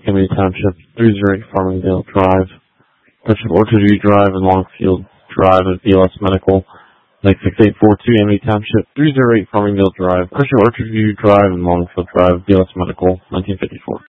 Amity Township, 308 Farmingdale Drive, Township Orchard View Drive, and Longfield Drive at BLS Medical, 96842 Amity Township, 308 Farmingdale Drive, Township Orchard View Drive, and Longfield Drive, BLS Medical, 1954.